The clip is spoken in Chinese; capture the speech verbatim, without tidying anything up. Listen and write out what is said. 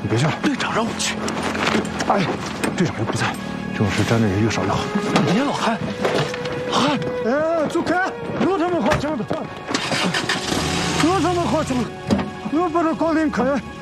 别去了。 队长让我去。 哎，队长又不在，这种事沾着人越少越好。 你老韩，韩， 哎，走开！有他们好讲的，有他们好讲的，又把这搞林开。